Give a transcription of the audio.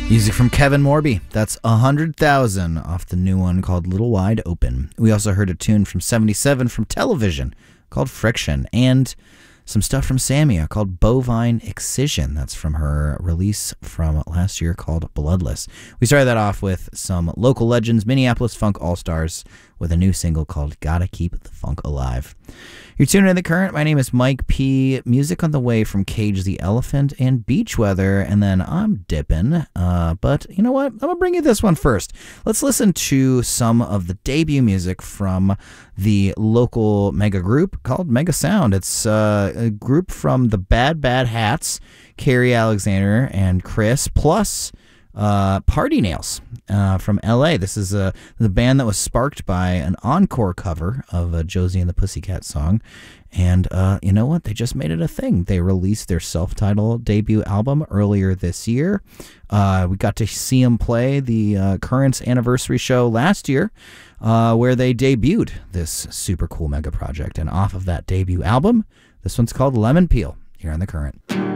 Music from Kevin Morby. That's 100,000 off the new one called Little Wide Open. We also heard a tune from 77 from Television called Friction, and some stuff from Samia called Bovine Excision. That's from her release from last year called Bloodless. We started that off with some local legends, Minneapolis Funk All-Stars, with a new single called Gotta Keep the Funk Alive. You're tuning in The Current. My name is Mike P. Music on the way from Cage the Elephant and Beach Weather, and then I'm dipping. But you know what? I'm going to bring you this one first. Let's listen to some of the debut music from the local mega group called Mega Sound. It's a group from the Bad Bad Hats, Carrie Alexander and Chris, plus Party Nails from LA. This is the band that was sparked by an encore cover of a Josie and the Pussycat song, and you know what? They just made it a thing. They released their self-titled debut album earlier this year. We got to see them play the Current's anniversary show last year, where they debuted this super cool mega project, and off of that debut album, this one's called Lemon Peel here on The Current.